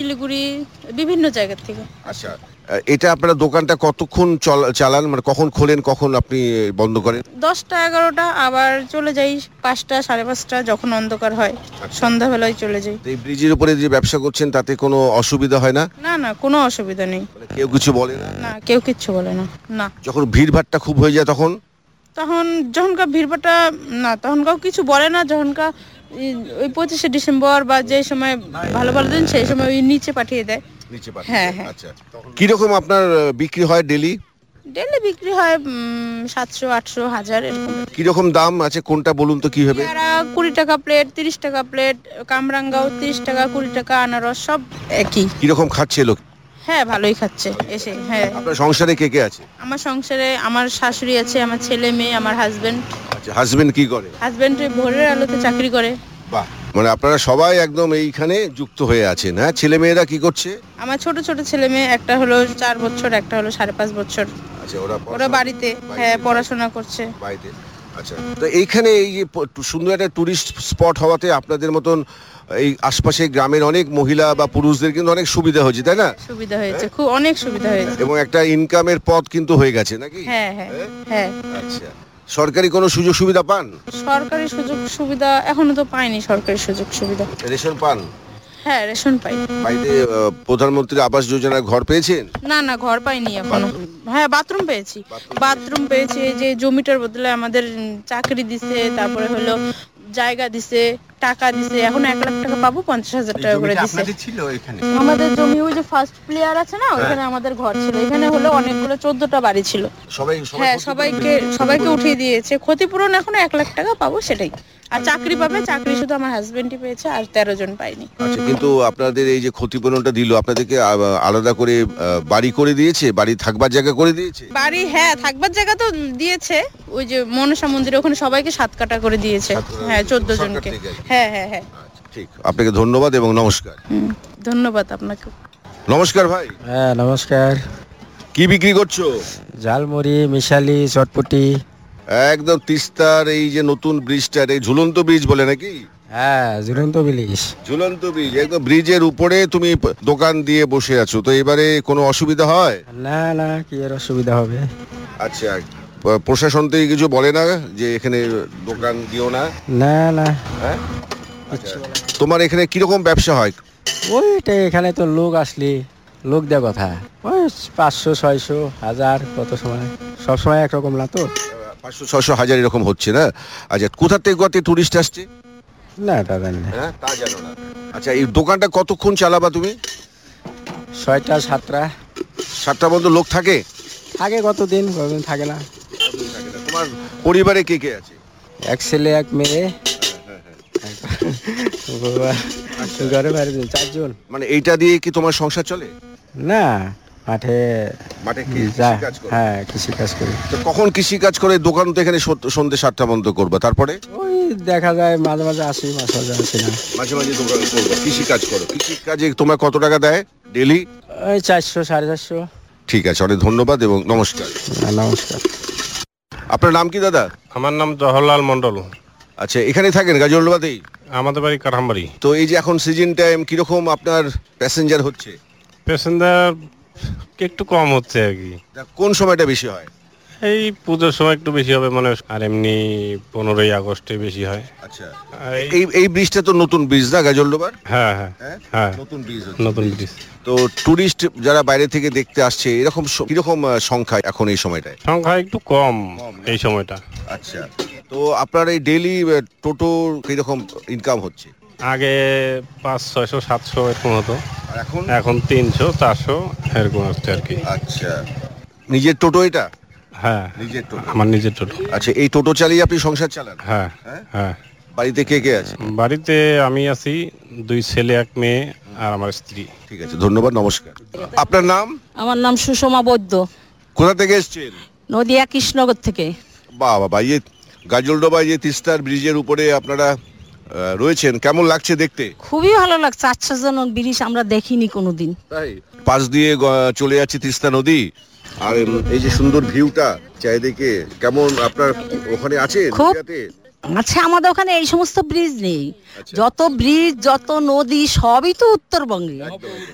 শিলিগুড়ি, বিভিন্ন জায়গা থেকে। আচ্ছা, এটা আপনারা দোকানটা কতক্ষণ চালান, মানে কখন খোলেন কখন আপনি বন্ধ করেন? 10টা 11টা, আবার চলে যাই 5টা 5:30 যখন অন্ধকার হয়, সন্ধ্যাবেলায় চলে যাই। এই ব্রিজের উপরে যে ব্যবসা করছেন তাতে কোনো অসুবিধা হয় না? না না, কোনো অসুবিধা নেই। মানে কেউ কিছু বলে না? না, কেউ কিচ্ছু বলে না। না, যখন ভিড়ভাট্টা খুব হয়ে যায় তখন? তখন যখনকার ভিড়ভাট্টা, না তখনকার কিছু বলে না। যখনকার ওই 25শে ডিসেম্বর বা যে সময় ভালো ভালো দিন, সেই সময় ওই নিচে পাঠিয়ে দেয়। নিচে পাঠিয়ে হ্যাঁ, দেয়। হ্যাঁ। আচ্ছা, কিরকম আপনার বিক্রি হয় ডেলি? ডেলি বিক্রি হয় 700, 800, 1000 এরকম। কিরকম দাম আছে কোনটা বলুন তো কিভাবে? পেয়ারা 20 টাকা প্লেট, 30 টাকা প্লেট, কামরাঙ্গাও 30 টাকা, 20 টাকা, আনারস সব একই। কিরকম খাচ্ছে লোক? হ্যাঁ, ভালোই খাচ্ছে এসে। হ্যাঁ, আপনার সংসারে কে কে আছে? আমার সংসারে আমার শাশুড়ি আছে, আমার ছেলে মেয়ে, আমার হাজবেন্ড। আচ্ছা, হাজবেন্ড কি করে? হাজবেন্ড ভোরের আলোতে চাকরি করে। বাহ, মানে আপনারা সবাই একদম এইখানে যুক্ত হয়ে আছেন। হ্যাঁ, ছেলে মেয়েরা কি করছে? আমার ছোট ছোট ছেলে মেয়ে, একটা হলো 4 বছর, একটা হলো 5.5 বছর। আচ্ছা, ওরা বাড়িতে, হ্যাঁ, পড়াশোনা করছে। বাড়িতে। আচ্ছা, তো এইখানে এই যে সুন্দর একটা টুরিস্ট স্পট হওয়াতে আপনাদের মতন এই আশপাশে গ্রামের অনেক মহিলা বা পুরুষদের কিন্তু অনেক সুবিধা হয়েছে, তাই না? সুবিধা হয়েছে, খুব অনেক সুবিধা হয়েছে। এবং একটা ইনকামের পথ কিন্তু হয়ে গেছে নাকি? হ্যাঁ, হ্যাঁ, হ্যাঁ। আচ্ছা, সরকারি কোনো সুযোগ সুবিধা পান? সরকারি সুযোগ সুবিধা এখনো তো পাইনি। সরকারি সুযোগ সুবিধা, রেশন পান? হ্যাঁ, রেশন পাই। বাড়িতে প্রধানমন্ত্রী আবাস যোজনার ঘর পেয়েছেন? না না, ঘর পাইনি এখনো। হ্যাঁ, বাথরুম পেয়েছি। বাথরুম পেয়েছি, এই যে জমিটার বদলে আমাদের চাকরি দিছে, তারপরে হলো জায়গা দিছে, টাকা দিছে। এখন 1 লাখ টাকা পাবো, 50,000 টাকা করে দিছে। ছিল এখানে আমাদের জমি ওই যে ফার্স্ট প্লেয়ার আছে না, ওইখানে আমাদের ঘর ছিল। এখানে হলো অনেকগুলো 14টা বাড়ি ছিল। সবাই হ্যাঁ, সবাইকে উঠিয়ে দিয়েছে। ক্ষতিপূরণ এখন 1 লাখ টাকা পাবো, সেটাই। আর চাকরি পাবে, চাকরি শুধু আমার হাজবেন্ডই পেয়েছে, আর 13 জন পাইনি। আচ্ছা, কিন্তু আপনাদের এই যে ক্ষতিপূরণটা দিল আপনাদেরকে আলাদা করে বাড়ি করে দিয়েছে, বাড়ি থাকবার জায়গা করে দিয়েছে? বাড়ি, হ্যাঁ, থাকবার জায়গা তো দিয়েছে। ওই যে মনসা মন্দিরে ওখানে সবাইকে 7 কাঠা করে দিয়েছে। হ্যাঁ, 14 জনকে। হ্যাঁ, হ্যাঁ, হ্যাঁ। ঠিক, আপনাকে ধন্যবাদ এবং নমস্কার। ধন্যবাদ আপনাকে। নমস্কার ভাই। হ্যাঁ, নমস্কার। কি বিক্রি করছো? ঝালমুড়ি, মিশালি, চটপটি। একদম তিস্তার এই যে নতুন ব্রিজটার, এই ঝুলন্ত ব্রিজ বলে নাকি? হ্যাঁ, ঝুলন্ত বিলিশ। ঝুলন্ত ব্রিজ, একদম ব্রিজের উপরে তুমি দোকান দিয়ে বসে আছো, তো এবারে কোনো অসুবিধা হয়? না না, কি এর অসুবিধা হবে? আচ্ছা, প্রশাসন থেকে কিছু বলে না যে এখানে দোকান দিও না? না না, হ্যাঁ, আচ্ছা, তোমার এখানে কিরকম ব্যবসা হয়? ওইটা এখানে তো লোক আসলি, লোক দেওয়া কথা ওই 500, 600, 1000, কত সময় সব সময় একরকম না তো। 500, 600, 1000 এরকম হচ্ছে না? আচ্ছা, কোথা থেকে কত টুরিস্ট আসছে? না, এটা জানি না। হ্যাঁ, তা জানো না? আচ্ছা, এই দোকানটা কতক্ষণ চালাবা তুমি? 6টা 7টা। 7টা পর্যন্ত লোক থাকে? থাকে, কতদিন কতদিন থাকে না। তোমার পরিবারে কে কে আছে? এক ছেলে, এক মেয়ে, বাবা, ঘরে বাইরে 4 জন। মানে এইটা দিয়ে কি তোমার সংসার চলে? না, মাঠে মাঠে যায়। কাজ করো? হ্যাঁ, কৃষি কাজ করি। তো কখন কৃষি কাজ করে দোকান তো এখানে সন্ধ্যে 7টা পর্যন্ত করবা, তারপরে? ওই দেখা যায় মাঝে মাঝে আসি, মাঝে মাঝে আসি না। মাঝে মাঝে দোকান করবো, কৃষি কাজ করো। কৃষি কাজে তোমার কত টাকা দেয় ডেলি? ওই 400, 450। ঠিক আছে, অনেক ধন্যবাদ এবং নমস্কার। নমস্কার। আপনার নাম কি দাদা? আমার নাম জওহরলাল মন্ডল। আচ্ছা, এখানে থাকেন গাজলবাদেই? আমাদের বাড়ি কাঠামবাড়ি। তো এই যে এখন সিজন টাইম, কিরকম আপনার প্যাসেঞ্জার হচ্ছে? প্যাসেঞ্জার একটু কম হচ্ছে আর কি। কোন সময়টা বেশি হয়? এই পুজোর সময় একটু বেশি হবে মনে হয়, আর এমনি 15ই আগস্টে বেশি হয়। আচ্ছা, আর এই এই ব্রিজটা তো নতুন ব্রিজ না গাজলডোবার? হ্যাঁ হ্যাঁ হ্যাঁ, নতুন ব্রিজ। নতুন ব্রিজ। তো টুরিস্ট যারা বাইরে থেকে দেখতে আসছে, এরকম কিরকম সংখ্যা এখন এই সময়টায়? সংখ্যা একটু কম এই সময়টা। আচ্ছা, তো আপনার এই ডেইলি টোটো কিরকম ইনকাম হচ্ছে? আগে 500, 600, 700 এরকম হতো, আর এখন? এখন 300, 400 এরকম আসছে আর কি। আচ্ছা, নিজের টোটো এটা? হ্যাঁ, নিজের টোটো। আমার নিজের টোটো। আচ্ছা, এই টোটো চালিয়ে আপনি সংসার চালান? হ্যাঁ হ্যাঁ। বাড়িতে কে কে আছে? বাড়িতে আমি আছি, 2 ছেলে 1 মেয়ে আর আমার স্ত্রী। ঠিক আছে, ধন্যবাদ, নমস্কার। আপনার নাম? আমার নাম সুষমা বৈদ্য, কোথা থেকে এসেছেন? নদিয়া কৃষ্ণনগর থেকে। বাহ বাবা, এই গাজলডোবা যে তিস্তার ব্রিজের উপরে আপনারা রয়েছেন, কেমন লাগছে দেখতে? খুবই ভালো লাগছে, আশ্চর্যজনক ব্রিজ, আমরা দেখিনি কোনোদিন। তাই, পাশ দিয়ে চলে যাচ্ছে তিস্তা নদী, আর এই যে সুন্দর ভিউটা চারিদিকে, কেমন আপনার ওখানে আছে? খুব। নদীয়াতে? আচ্ছা, আমাদের ওখানে এই সমস্ত ব্রিজ নেই। আচ্ছা। যত ব্রিজ, যত নদী, সবই তো উত্তরবঙ্গে।